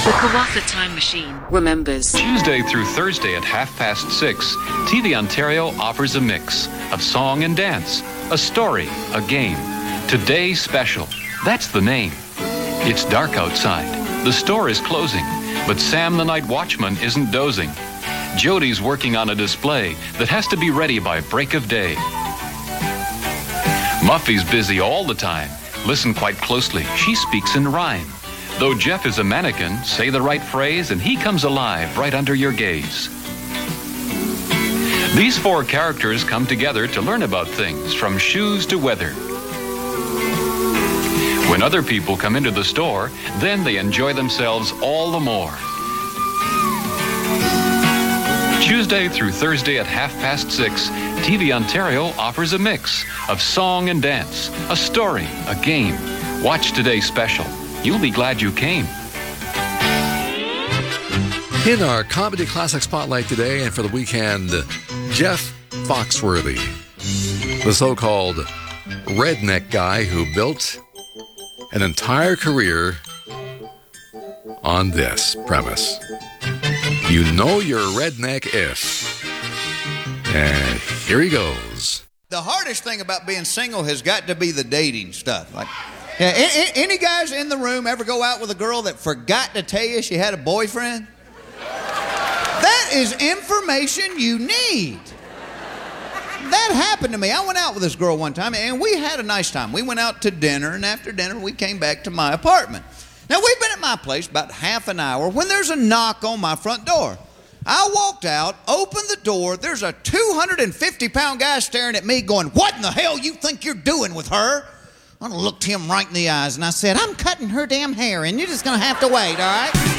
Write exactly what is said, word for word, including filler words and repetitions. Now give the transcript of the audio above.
The Kawatha Time Machine remembers. Tuesday through Thursday at half past six, T V Ontario offers a mix of song and dance, a story, a game. Today Special. That's the name. It's dark outside. The store is closing, but Sam the Night Watchman isn't dozing. Jody's working on a display that has to be ready by break of day. Muffy's busy all the time. Listen quite closely. She speaks in rhyme. Though Jeff is a mannequin, say the right phrase and he comes alive right under your gaze. These four characters come together to learn about things from shoes to weather. When other people come into the store, then they enjoy themselves all the more. Tuesday through Thursday at half past six, T V Ontario offers a mix of song and dance, a story, a game. Watch Today Special. You'll be glad you came. In our Comedy Classic Spotlight today and for the weekend, Jeff Foxworthy, the so-called redneck guy who built an entire career on this premise. You know you're a redneck if. And here he goes. The hardest thing about being single has got to be the dating stuff. Like, yeah, any, any guys in the room ever go out with a girl that forgot to tell you she had a boyfriend? That is information you need. That happened to me. I went out with this girl one time, and we had a nice time. We went out to dinner, and after dinner, we came back to my apartment. Now, we've been at my place about half an hour when there's a knock on my front door. I walked out, opened the door. There's a two hundred fifty pound guy staring at me going, "What in the hell you think you're doing with her?" I looked him right in the eyes, and I said, "I'm cutting her damn hair, and you're just going to have to wait, all right?"